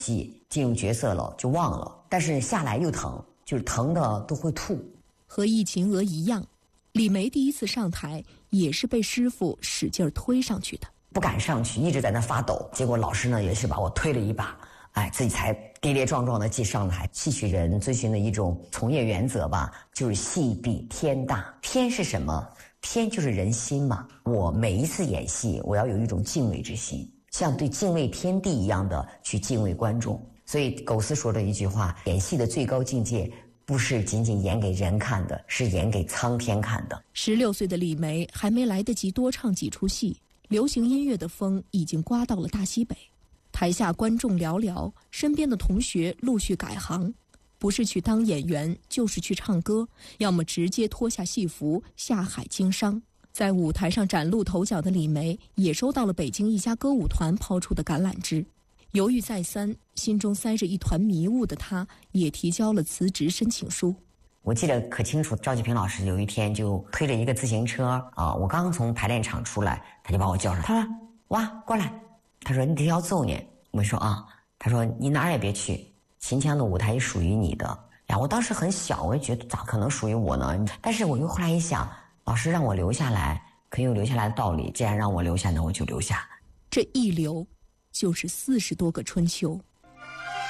戏进入角色了就忘了，但是下来又疼，就是疼的都会吐。 和易秦娥一样，李梅第一次上台也是被师傅使劲推上去的， 不敢上去，一直在那发抖。结果老师呢也是把我推了一把，自己才跌跌撞撞的去上台。戏曲人遵循的一种从业原则吧，就是戏比天大。天是什么？天就是人心嘛。我每一次演戏，我要有一种敬畏之心，像对敬畏天地一样的去敬畏观众。所以苟思说的一句话，演戏的最高境界不是仅仅演给人看的，是演给苍天看的。 16岁的李梅还没来得及多唱几出戏，流行音乐的风已经刮到了大西北。台下观众寥寥，身边的同学陆续改行，不是去当演员，就是去唱歌，要么直接脱下戏服下海经商。在舞台上崭露头角的李梅，也收到了北京一家歌舞团抛出的橄榄枝。犹豫再三，心中塞着一团迷雾的他，也提交了辞职申请书。 我记得可清楚，赵继平老师有一天就推着一个自行车我刚刚从排练场出来，他就把我叫上，他说：“哇，过来。”他说：“你这要揍你。”我说：“啊。”他说：“你哪儿也别去，秦腔的舞台也属于你的。”呀，我当时很小，我也觉得咋可能属于我呢？但是我又后来一想，老师让我留下来，可以有留下来的道理。既然让我留下，那我就留下。 这一留就是40多个春秋。